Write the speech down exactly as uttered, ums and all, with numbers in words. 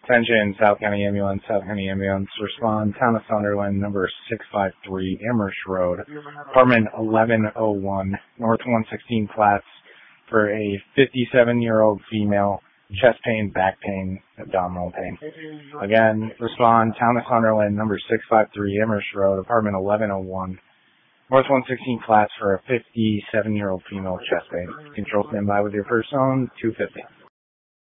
Attention, South County Ambulance, South County Ambulance, respond, Town of Sunderland, number six five three, Amherst Road, apartment eleven oh one, North one sixteen Flats, for a fifty-seven-year-old female, chest pain, back pain, abdominal pain. Again, respond, Town of Sunderland, number six five three, Amherst Road, apartment eleven oh one, North one sixteen Flats, for a fifty-seven-year-old female, chest pain. Control standby with your first zone, two fifty.